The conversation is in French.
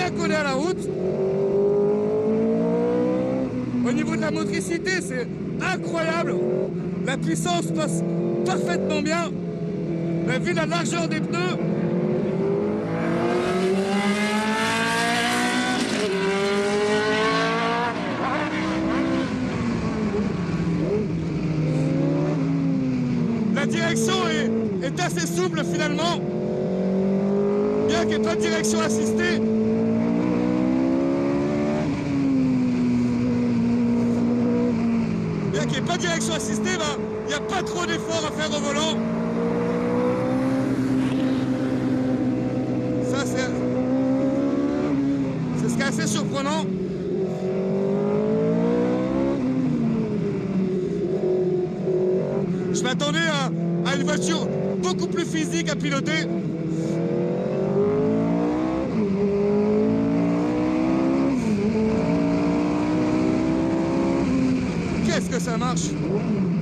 bien collé à la route. Au niveau de la motricité, c'est incroyable. La puissance passe parfaitement bien. Mais vu la largeur des pneus, la direction est assez souple finalement. Bien qu'il n'y ait pas de direction assistée. Bien qu'il n'y ait pas de direction assistée, il n'y a pas trop d'efforts à faire au volant. Ça, c'est ce qui est assez surprenant. Je m'attendais à une voiture beaucoup plus physique à piloter. Qu'est-ce que ça marche!